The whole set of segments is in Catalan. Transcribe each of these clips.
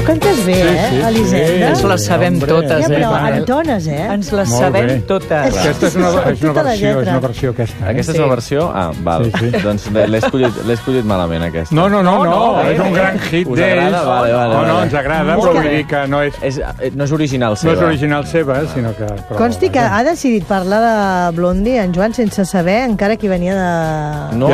cantes bé, Elisenda? Ens les sabem totes, però Manel. entones, Ens les sabem totes. Aquesta és una Tota la versió, lletra. aquesta. Aquesta és una versió? Ah, val. Sí. Doncs l'he escollit malament, aquesta. No, és un gran hit Us d'ells. agrada? Vale. No, ens agrada, però vull dir que no és original seva. No és original seva, sinó que... Consti que ha decidit parlar de Blondie, en Joan, sense saber encara qui venia de... No,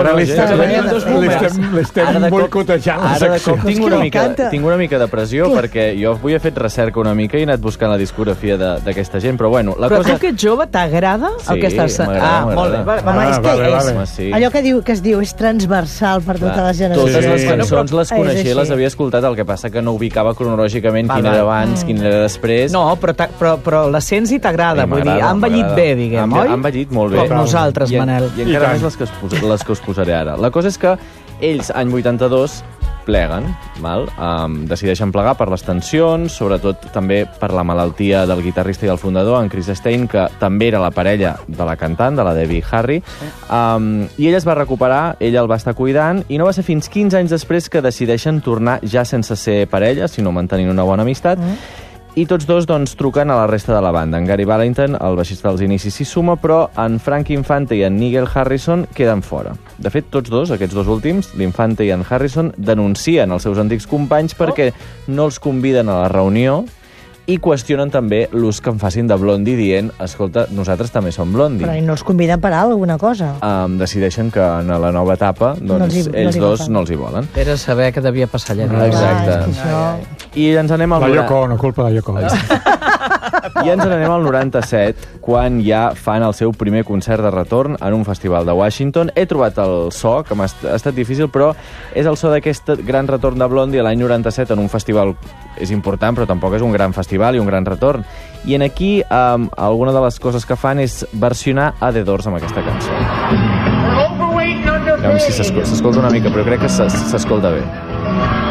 l'estem boicotejant la Ara de secció. cop tinc una mica de pressió perquè jo avui he fet recerca una mica i he anat buscant la discografia d'aquesta gent, però bueno, la Però cosa... tu que ets jove, t'agrada el que estàs... Molt bé. Home, és que allò que es diu és transversal per totes les generacions. Totes les cançons les coneixia, les havia escoltat, el que passa que no ubicava cronològicament quin era abans, quin era després. No, però la sents i t'agrada, vull dir, ha envellit bé, diguem, oi? Ha envellit molt bé. Com nosaltres, Manel. I encara més les que us posaré ara. La cosa és que ells, any 82, pleguen, decideixen plegar per les tensions, sobretot també per la malaltia del guitarrista i el fundador, en Chris Stein, que també era la parella de la cantant, de la Debbie Harry, i ell es va recuperar, ella el va estar cuidant, i no va ser fins 15 anys després que decideixen tornar ja sense ser parella, sinó mantenint una bona amistat, i tots dos doncs, truquen a la resta de la banda. En Gary Valentine, el baixista dels inicis, s'hi suma, però en Frank Infante i en Nigel Harrison queden fora. De fet, tots dos, aquests dos últims, l'Infante i en Harrison, denuncien els seus antics companys perquè no els conviden a la reunió i qüestionen també l'ús que en facin de Blondie dient, escolta, nosaltres també som Blondie. Però no els conviden per alguna cosa. Decideixen que en la nova etapa ells dos no els hi volen. Era saber què devia passar allà. Exacte. I ens anem al... La Yoko Ono, culpa de Yoko Ono. I ens n'anem al 97, quan ja fan el seu primer concert de retorn en un festival de Washington. He trobat el so, que ha estat difícil, però és el so d'aquest gran retorn de Blondie l'any 97 en un festival. És important, però tampoc és un gran festival i un gran retorn. I en aquí, alguna de les coses que fan és versionar a The Doors amb aquesta cançó. A veure si s'escolta una mica, però crec que s'escolta bé.